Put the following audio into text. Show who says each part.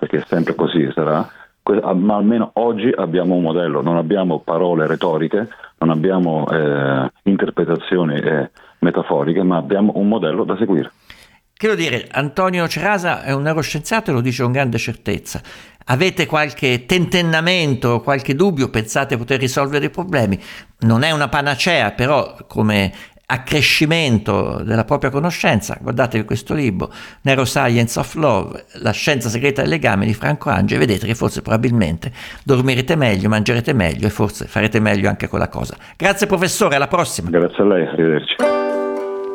Speaker 1: perché è sempre così sarà, ma almeno oggi abbiamo un modello, non abbiamo parole retoriche, non abbiamo interpretazioni metaforiche, ma abbiamo un modello da seguire.
Speaker 2: Che devo dire, Antonio Cerasa è un neuroscienziato e lo dice con grande certezza. Avete qualche tentennamento, qualche dubbio, pensate di poter risolvere i problemi? Non è una panacea, però come accrescimento della propria conoscenza, guardatevi questo libro, Neuroscience of Love, la scienza segreta del legame di Franco Angia, e vedete che forse probabilmente dormirete meglio, mangerete meglio e forse farete meglio anche con la cosa. Grazie professore, alla prossima.
Speaker 1: Grazie a lei, arrivederci.